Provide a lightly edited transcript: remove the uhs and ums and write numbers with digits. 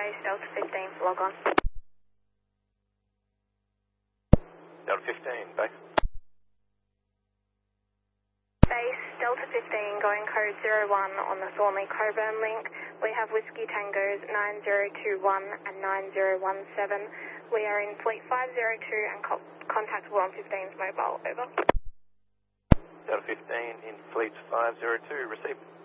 Base Delta 15, log on. Delta 15, base. Base Delta 15, going code 01 on the Thornley Coburn link. We have Whiskey Tangos 9021 and 9017. We are in Fleet 502 and contactable on 15's mobile, over. Delta 15 in Fleet 502, receive.